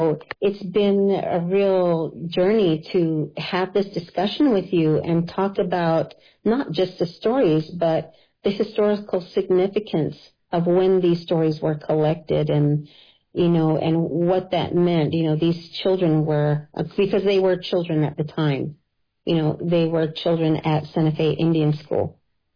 It's been a real journey to have this discussion with you and talk about not just the stories, but the historical significance of when these stories were collected and, and what that meant. These children were, because they were children at the time, they were children at Santa Fe Indian School.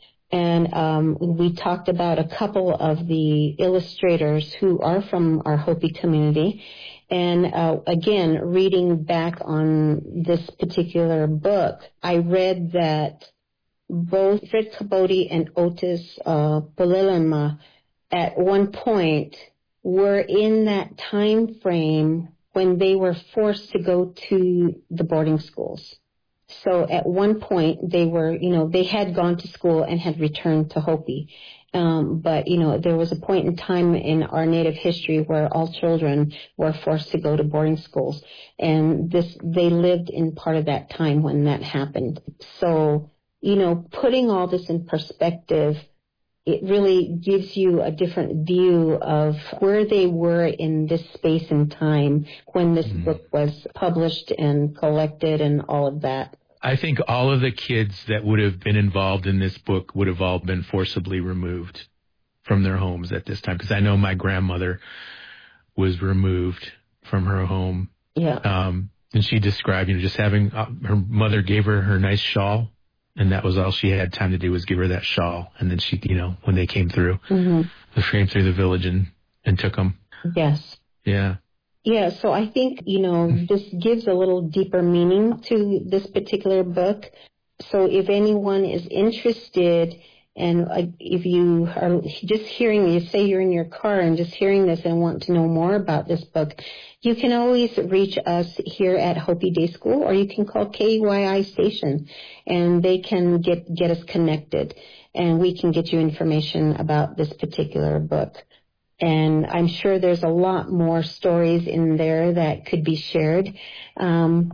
And we talked about a couple of the illustrators who are from our Hopi community. And again, reading back on this particular book, I read that both Fred Caboti and Otis Polilema at one point were in that time frame when they were forced to go to the boarding schools. So at one point they were, they had gone to school and had returned to Hopi. But there was a point in time in our Native history where all children were forced to go to boarding schools. And they lived in part of that time when that happened. So, putting all this in perspective, it really gives you a different view of where they were in this space and time when this book was published and collected and all of that. I think all of the kids that would have been involved in this book would have all been forcibly removed from their homes at this time, because I know my grandmother was removed from her home. Yeah. And she described, just having her mother gave her nice shawl. And that was all she had time to do, was give her that shawl. And then she, when they came through, they came through the village and took them. Yes. Yeah. Yeah, so I think, this gives a little deeper meaning to this particular book. So if anyone is interested, and if you are just hearing, you say you're in your car and just hearing this and want to know more about this book, you can always reach us here at Hopi Day School, or you can call KUYI station, and they can get us connected, and we can get you information about this particular book. And I'm sure there's a lot more stories in there that could be shared, and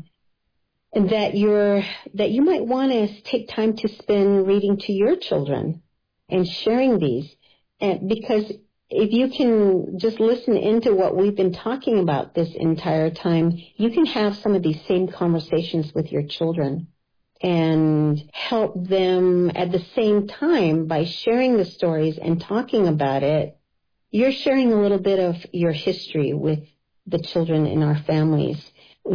that you might want to take time to spend reading to your children and sharing these. And because if you can just listen into what we've been talking about this entire time, you can have some of these same conversations with your children and help them at the same time by sharing the stories and talking about it. You're sharing a little bit of your history with the children in our families.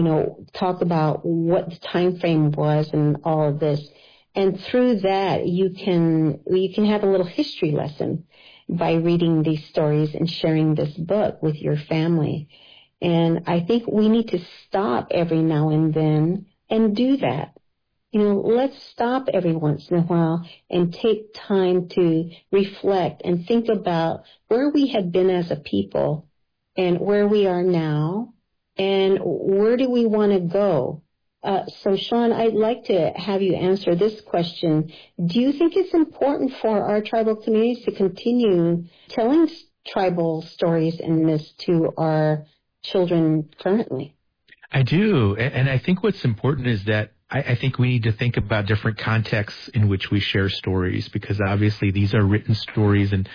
Talk about what the time frame was and all of this. And through that, you can have a little history lesson by reading these stories and sharing this book with your family. And I think we need to stop every now and then and do that. Let's stop every once in a while and take time to reflect and think about where we have been as a people and where we are now and where do we want to go. So, Sean, I'd like to have you answer this question. Do you think it's important for our tribal communities to continue telling tribal stories and myths to our children currently? I do. And I think what's important is that I think we need to think about different contexts in which we share stories, because obviously these are written stories, and,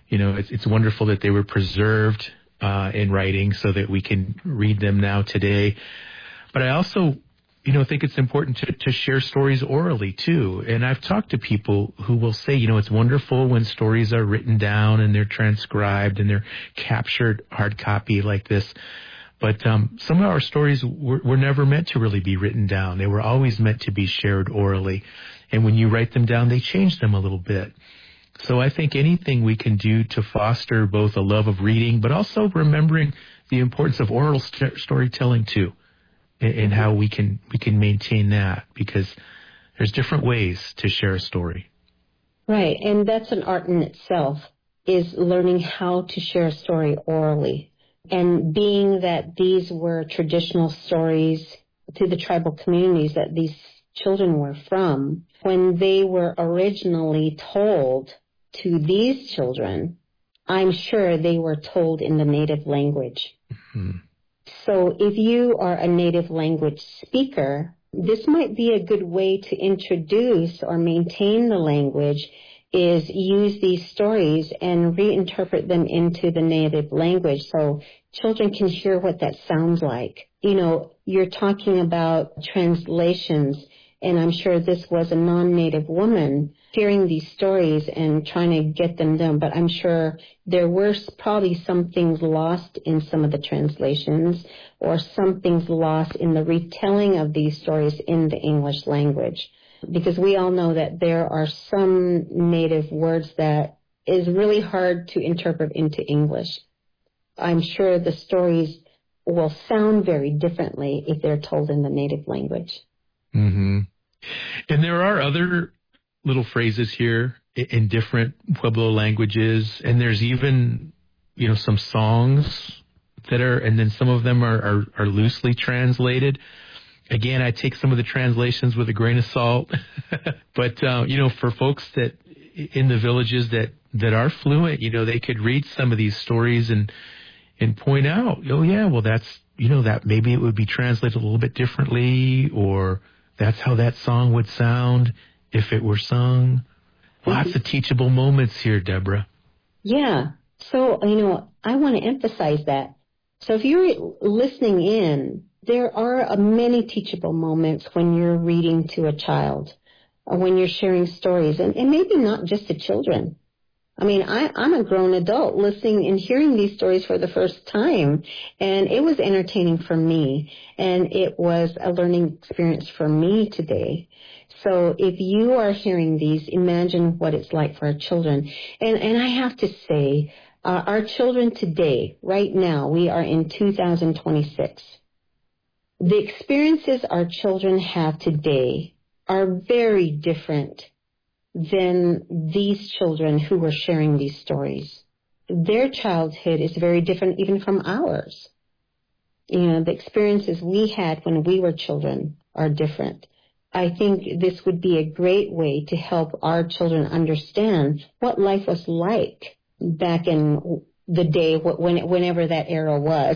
it's wonderful that they were preserved in writing so that we can read them now today. But I also, think it's important to share stories orally too. And I've talked to people who will say, it's wonderful when stories are written down and they're transcribed and they're captured hard copy like this. But some of our stories were never meant to really be written down. They were always meant to be shared orally. And when you write them down, they change them a little bit. So I think anything we can do to foster both a love of reading, but also remembering the importance of oral storytelling too, and how we can maintain that, because there's different ways to share a story. Right, and that's an art in itself, is learning how to share a story orally. And being that these were traditional stories to the tribal communities that these children were from, when they were originally told to these children, I'm sure they were told in the native language. Mm-hmm. So if you are a native language speaker, this might be a good way to introduce or maintain the language is use these stories and reinterpret them into the native language so children can hear what that sounds like. You know, you're talking about translations, and I'm sure this was a non-native woman hearing these stories and trying to get them done, but I'm sure there were probably some things lost in some of the translations or some things lost in the retelling of these stories in the English language. Because we all know that there are some native words that is really hard to interpret into English. I'm sure the stories will sound very differently if they're told in the native language. Mm-hmm. And there are other little phrases here in different Pueblo languages, and there's even, you know, some songs that are, and then some of them are loosely translated. Again, I take some of the translations with a grain of salt, but, you know, for folks that in the villages that are fluent, you know, they could read some of these stories and point out, oh yeah, well that's, you know, that maybe it would be translated a little bit differently, or that's how that song would sound if it were sung. Lots of teachable moments here, Deborah. Yeah. So, you know, I want to emphasize that. So if you're listening in, there are many teachable moments when you're reading to a child or when you're sharing stories, and maybe not just to children. I mean, I'm a grown adult listening and hearing these stories for the first time, and it was entertaining for me, and it was a learning experience for me today. So if you are hearing these, imagine what it's like for our children. And I have to say, our children today, right now, we are in 2026. The experiences our children have today are very different than these children who were sharing these stories. Their childhood is very different even from ours. You know, the experiences we had when we were children are different. I think this would be a great way to help our children understand what life was like back in the day, whenever that era was.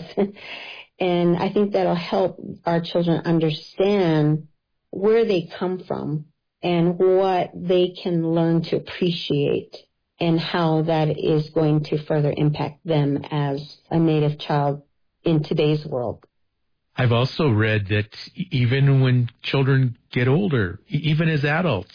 And I think that'll help our children understand where they come from and what they can learn to appreciate and how that is going to further impact them as a Native child in today's world. I've also read that even when children get older, even as adults,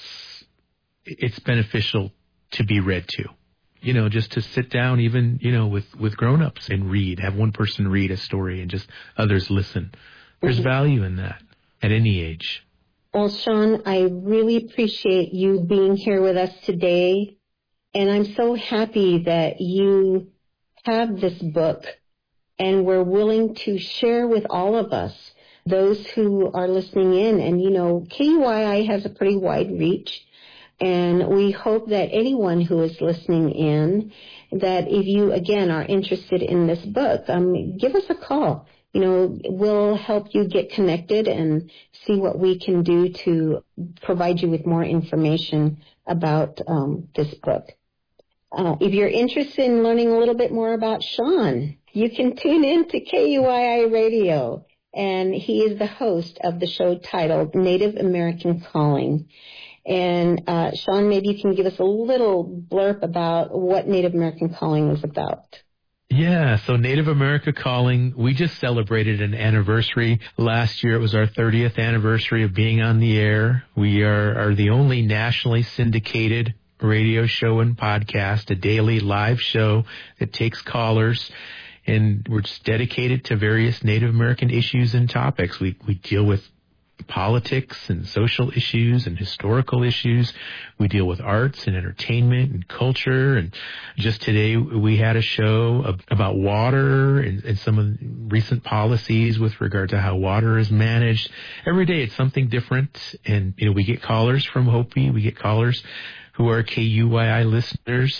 it's beneficial to be read to. You know, just to sit down even, you know, with grown-ups and read, have one person read a story and just others listen. There's value in that at any age. Well, Sean, I really appreciate you being here with us today. And I'm so happy that you have this book and we're willing to share with all of us, those who are listening in. And, you know, KUYI has a pretty wide reach. And we hope that anyone who is listening in, that if you, again, are interested in this book, give us a call. You know, we'll help you get connected and see what we can do to provide you with more information about this book. If you're interested in learning a little bit more about Sean, you can tune in to KUYI Radio, and he is the host of the show titled Native American Calling. And Sean, maybe you can give us a little blurb about what Native American Calling is about. Yeah, so Native America Calling, we just celebrated an anniversary. Last year it was our 30th anniversary of being on the air. We are the only nationally syndicated radio show and podcast, a daily live show that takes callers, and we're just dedicated to various Native American issues and topics. We deal with politics and social issues and historical issues. We deal with arts and entertainment and culture. And just today we had a show about water and some of the recent policies with regard to how water is managed. Every day it's something different. And, you know, we get callers from Hopi. We get callers who are KUYI listeners,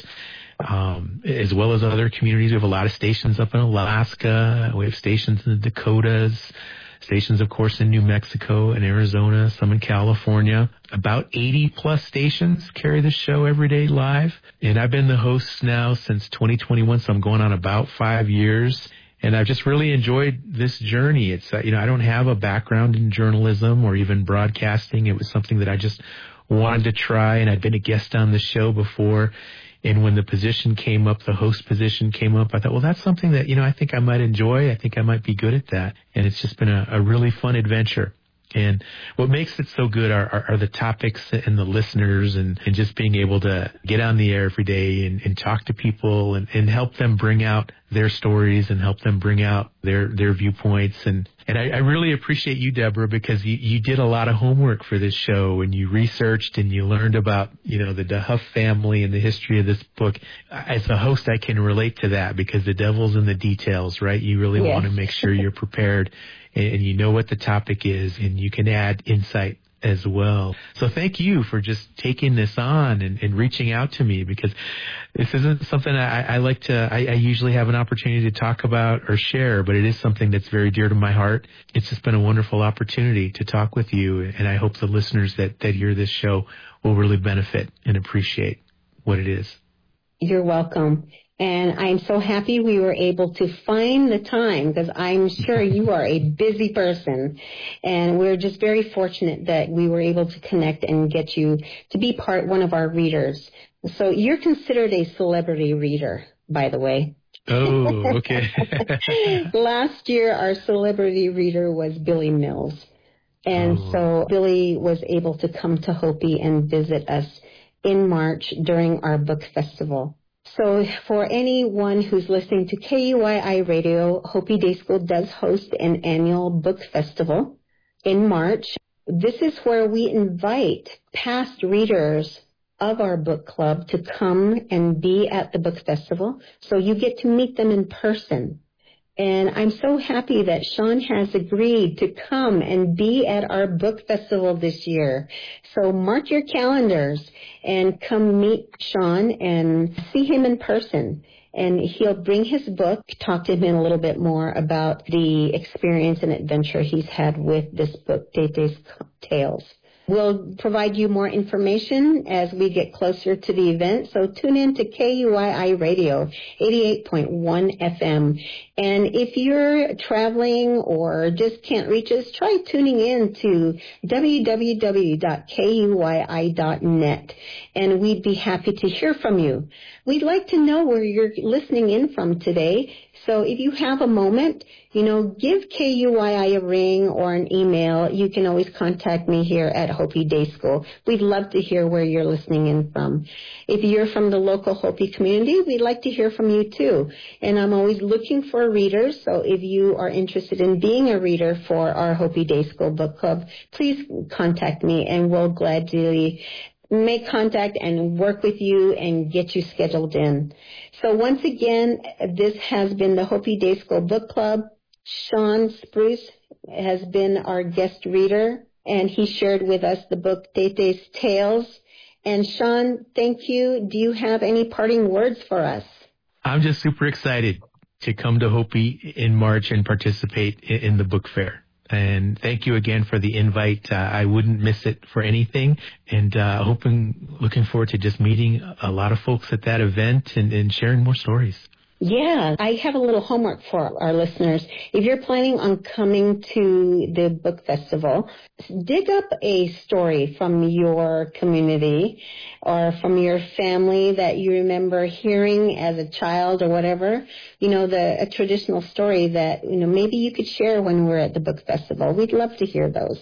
as well as other communities. We have a lot of stations up in Alaska. We have stations in the Dakotas. Stations, of course, in New Mexico and Arizona, some in California. About 80-plus stations carry the show every day live. And I've been the host now since 2021, so I'm going on about 5 years. And I've just really enjoyed this journey. It's, you know, I don't have a background in journalism or even broadcasting. It was something that I just wanted to try, and I'd been a guest on the show before. And when the position came up, the host position came up, I thought, well, that's something that, I think I might enjoy. I think I might be good at that. And it's just been a really fun adventure. And what makes it so good are the topics and the listeners and just being able to get on the air every day and talk to people and help them bring out their stories and help them bring out their viewpoints. And I really appreciate you, Deborah, because you did a lot of homework for this show and you researched and you learned about, the DeHuff family and the history of this book. As a host, I can relate to that because the devil's in the details, right? You really want to make sure you're prepared and you know what the topic is, and you can add insight as well. So thank you for just taking this on and reaching out to me, because this isn't something I like to, I usually have an opportunity to talk about or share, but it is something that's very dear to my heart. It's just been a wonderful opportunity to talk with you, and I hope the listeners that hear this show will really benefit and appreciate what it is. You're welcome. And I'm so happy we were able to find the time, because I'm sure you are a busy person. And we're just very fortunate that we were able to connect and get you to be one of our readers. So you're considered a celebrity reader, by the way. Oh, okay. Last year, our celebrity reader was Billy Mills. And so Billy was able to come to Hopi and visit us in March during our book festival. So for anyone who's listening to KUYI Radio, Hopi Day School does host an annual book festival in March. This is where we invite past readers of our book club to come and be at the book festival, so you get to meet them in person. And I'm so happy that Sean has agreed to come and be at our book festival this year. So mark your calendars and come meet Sean and see him in person. And he'll bring his book, talk to him a little bit more about the experience and adventure he's had with this book, Tete's Tales. We'll provide you more information as we get closer to the event, so tune in to KUYI Radio 88.1 FM. And if you're traveling or just can't reach us, try tuning in to www.kuyi.net, and we'd be happy to hear from you. We'd like to know where you're listening in from today. So if you have a moment, give KUYI a ring or an email. You can always contact me here at Hopi Day School. We'd love to hear where you're listening in from. If you're from the local Hopi community, we'd like to hear from you too. And I'm always looking for readers. So if you are interested in being a reader for our Hopi Day School Book Club, please contact me and we'll gladly make contact and work with you and get you scheduled in. So once again, this has been the Hopi Day School Book Club. Sean Spruce has been our guest reader, and he shared with us the book Tete's Tales. And Sean, thank you. Do you have any parting words for us? I'm just super excited to come to Hopi in March and participate in the book fair. And thank you again for the invite. I wouldn't miss it for anything. And looking forward to just meeting a lot of folks at that event and sharing more stories. Yeah, I have a little homework for our listeners. If you're planning on coming to the book festival, dig up a story from your community or from your family that you remember hearing as a child or whatever. A traditional story that, maybe you could share when we're at the book festival. We'd love to hear those.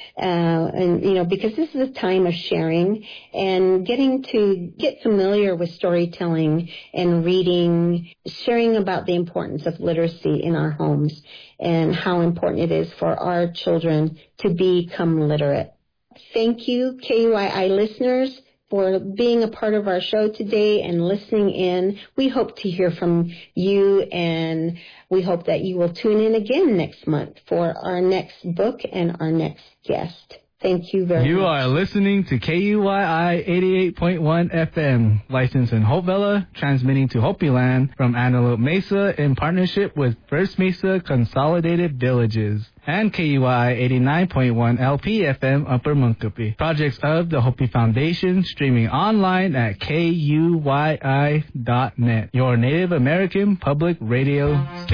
Because this is a time of sharing and getting to get familiar with storytelling and reading, sharing about the importance of literacy in our homes and how important it is for our children to become literate. Thank you, KUYI listeners, for being a part of our show today and listening in. We hope to hear from you, and we hope that you will tune in again next month for our next book and our next guest. Thank you very much. You are listening to KUYI 88.1 FM, licensed in Hope Valley, transmitting to Hopi Land from Antelope Mesa in partnership with First Mesa Consolidated Villages and KUYI 89.1 LP FM Upper Munkapi. Projects of the Hopi Foundation, streaming online at KUYI.net, your Native American public radio station.